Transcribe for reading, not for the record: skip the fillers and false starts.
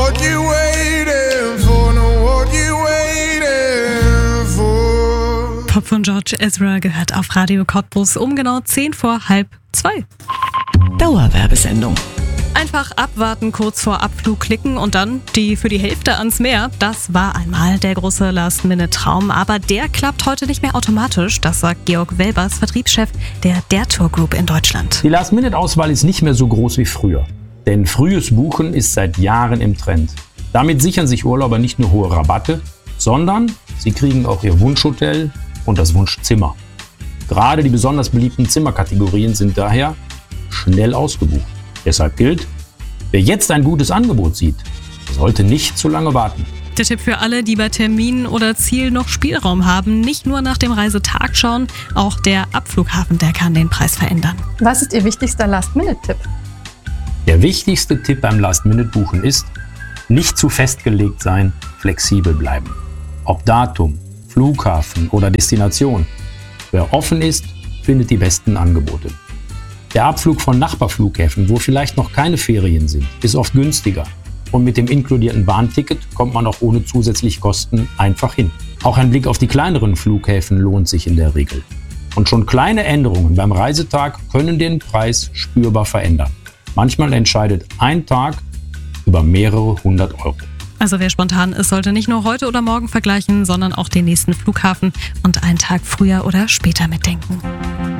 what you waiting for, no, what you waiting for. Pop von George Ezra gehört auf Radio Cottbus um genau 1:10. Dauerwerbesendung. Einfach abwarten, kurz vor Abflug klicken und dann für die Hälfte ans Meer. Das war einmal der große Last-Minute-Traum, aber der klappt heute nicht mehr automatisch. Das sagt Georg Welbers, Vertriebschef der Tour Group in Deutschland. Die Last-Minute-Auswahl ist nicht mehr so groß wie früher. Denn frühes Buchen ist seit Jahren im Trend. Damit sichern sich Urlauber nicht nur hohe Rabatte, sondern sie kriegen auch ihr Wunschhotel und das Wunschzimmer. Gerade die besonders beliebten Zimmerkategorien sind daher schnell ausgebucht. Deshalb gilt, wer jetzt ein gutes Angebot sieht, sollte nicht zu lange warten. Der Tipp für alle, die bei Terminen oder Ziel noch Spielraum haben, nicht nur nach dem Reisetag schauen, auch der Abflughafen, der kann den Preis verändern. Was ist Ihr wichtigster Last-Minute-Tipp? Der wichtigste Tipp beim Last-Minute-Buchen ist, nicht zu festgelegt sein, flexibel bleiben. Ob Datum, Flughafen oder Destination. Wer offen ist, findet die besten Angebote. Der Abflug von Nachbarflughäfen, wo vielleicht noch keine Ferien sind, ist oft günstiger. Und mit dem inkludierten Bahnticket kommt man auch ohne zusätzliche Kosten einfach hin. Auch ein Blick auf die kleineren Flughäfen lohnt sich in der Regel. Und schon kleine Änderungen beim Reisetag können den Preis spürbar verändern. Manchmal entscheidet ein Tag über mehrere 100 Euro. Also wer spontan ist, sollte nicht nur heute oder morgen vergleichen, sondern auch den nächsten Flughafen und einen Tag früher oder später mitdenken.